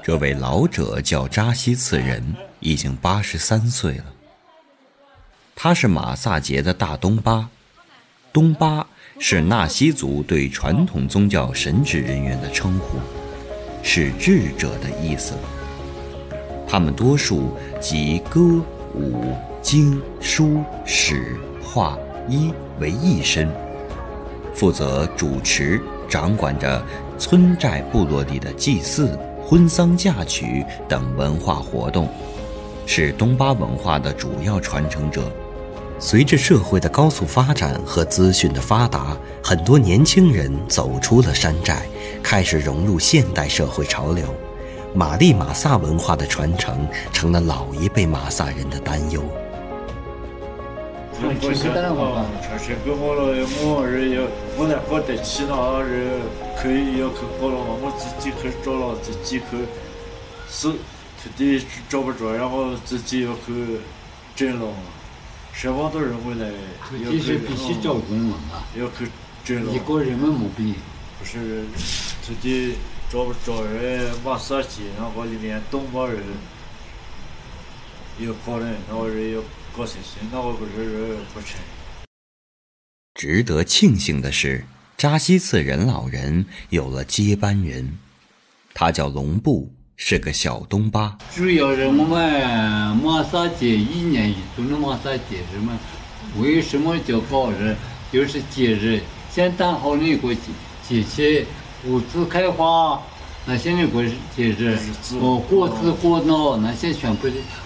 这位老者叫扎西次仁，已经83岁了。他是马萨节的大东巴，东巴是纳西族对传统宗教神职人员的称呼，是智者的意思。他们多数集歌、舞、经、书、史、画、医为一身，负责主持掌管着村寨部落里的祭祀、婚丧嫁娶等文化活动，是东巴文化的主要传承者。随着社会的高速发展和资讯的发达，很多年轻人走出了山寨，开始融入现代社会潮流。玛丽马萨文化的传承成了老一辈马萨人的担忧。 传承给我了，我儿要我来搞得起那儿可以要去搞了嘛，我自己去找了，自己去是土地找不着，然后自己要去整了。什么都认为来， 土地是必须找工人啊， 要去整了。 一个人们没必。 不是土地找不着人，马萨节，然后里面东巴人要搞人，然后人要搞些些，那我不是不成。 值得庆幸的是，扎西次仁老人有了接班人，他叫龙布，是个小东巴。 主要是我们马萨节1年1度的马萨节日嘛，为什么叫搞日？就是节日，先谈好那个节气，物资开花，那些那个节日，果子果脑那些全部